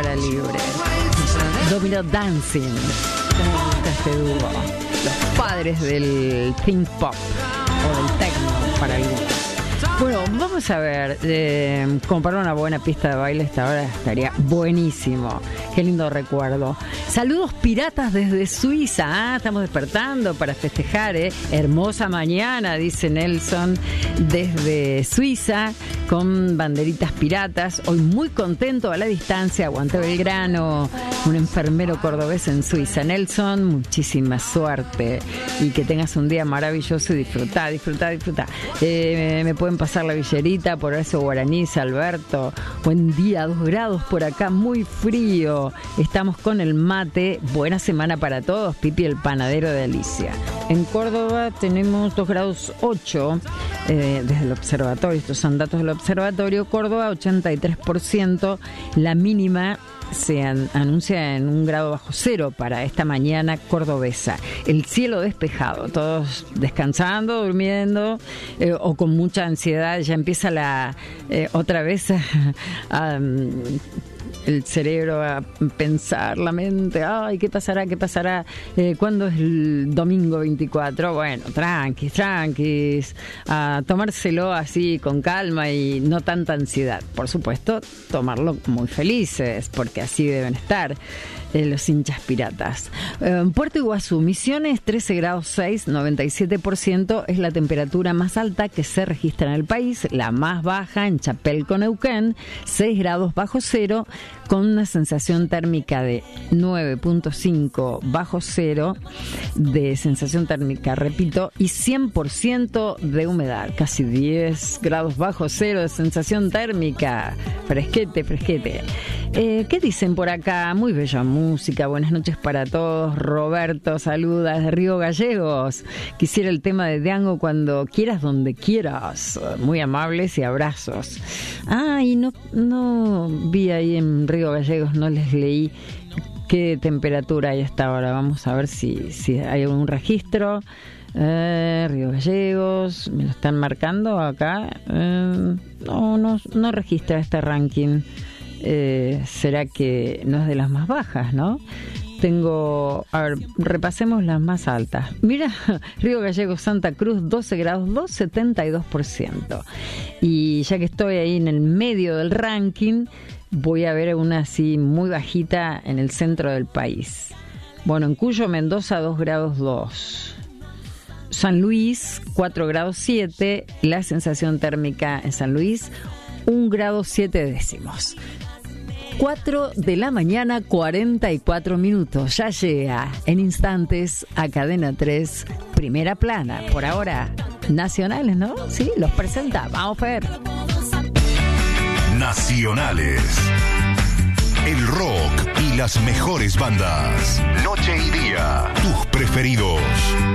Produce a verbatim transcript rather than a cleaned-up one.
hora libre. Domino Dancing. ¿Cómo gusta este dúo? Los padres del think pop o del techno para algunos. Bueno, vamos a ver, eh, como para una buena pista de baile esta hora estaría buenísimo. Qué lindo recuerdo. Saludos piratas desde Suiza. Ah, estamos despertando para festejar, ¿eh? Hermosa mañana, dice Nelson, desde Suiza, con banderitas piratas. Hoy muy contento a la distancia. Aguante Belgrano, un enfermero cordobés en Suiza. Nelson, muchísima suerte y que tengas un día maravilloso y disfrutá, disfrutá, disfrutá. Eh, me pueden pasar la villerita por eso guaraní, Alberto. Buen día, dos grados por acá, muy frío. Estamos con el mate. Buena semana para todos. Pipi, el panadero de Alicia. En Córdoba tenemos dos grados ocho eh, desde el observatorio. Estos son datos del observatorio. Córdoba, ochenta y tres por ciento. La mínima se an- anuncia en un grado bajo cero para esta mañana cordobesa. El cielo despejado, todos descansando, durmiendo eh, o con mucha ansiedad. Ya empieza la eh, otra vez a, a, el cerebro a pensar, la mente, ay, ¿qué pasará? ¿Qué pasará? Eh, ¿Cuándo es el domingo veinticuatro? Bueno, tranquis, tranquis, a tomárselo así con calma y no tanta ansiedad. Por supuesto, tomarlo muy felices, porque así deben estar eh, los hinchas piratas. Eh, Puerto Iguazú, Misiones, trece grados seis, noventa y siete por ciento es la temperatura más alta que se registra en el país. La más baja en Chapelco, Neuquén, seis grados bajo cero, con una sensación térmica de nueve punto cinco bajo cero de sensación térmica, repito, y cien por ciento de humedad, casi diez grados bajo cero de sensación térmica. Fresquete, fresquete. Eh, ¿Qué dicen por acá? Muy bella música, buenas noches para todos. Roberto, saluda desde Río Gallegos. Quisiera el tema de Diango, cuando quieras, donde quieras. Muy amables y abrazos. Ah, y no, no vi ahí en Río Gallegos, no les leí qué temperatura hay hasta ahora. Vamos a ver si, si hay algún registro. Eh, Río Gallegos, me lo están marcando acá. Eh, no, no, no registra este ranking. Eh, será que no es de las más bajas, ¿no? Tengo, a ver, repasemos las más altas. Mira, Río Gallegos, Santa Cruz, doce grados dos, setenta y dos por ciento. Y ya que estoy ahí en el medio del ranking, voy a ver una así muy bajita en el centro del país. Bueno, en Cuyo, Mendoza, dos grados dos. San Luis, cuatro grados siete. La sensación térmica en San Luis, un grado siete décimos. cuatro de la mañana, cuarenta y cuatro minutos. Ya llega en instantes a Cadena tres, Primera Plana. Por ahora, nacionales, ¿no? Sí, los presenta. Vamos a ver. Nacionales. El rock y las mejores bandas. Noche y día. Tus preferidos.